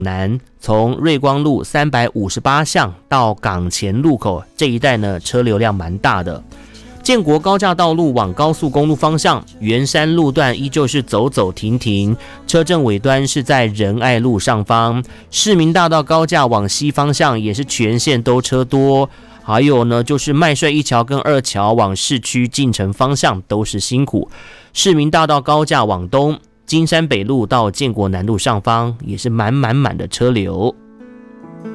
南，从瑞光路358巷到港前路口这一带呢，车流量蛮大的。建国高架道路往高速公路方向，圆山路段依旧是走走停停，车阵尾端是在仁爱路上方。市民大道高架往西方向也是全线都车多。还有呢，就是麦帅一桥跟二桥往市区进城方向都是辛苦。市民大道高架往东，金山北路到建国南路上方也是满的车流。